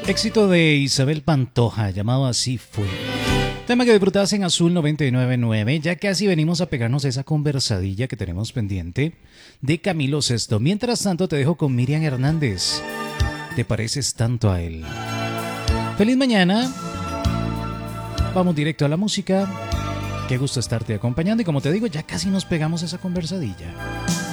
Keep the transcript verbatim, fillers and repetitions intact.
Éxito de Isabel Pantoja, llamado Así Fue. Tema que disfrutabas en Azul noventa y nueve punto nueve. Ya casi venimos a pegarnos esa conversadilla que tenemos pendiente de Camilo Sesto. Mientras tanto, te dejo con Miriam Hernández. Te pareces tanto a él. Feliz mañana. Vamos directo a la música. Qué gusto estarte acompañando. Y como te digo, ya casi nos pegamos esa conversadilla.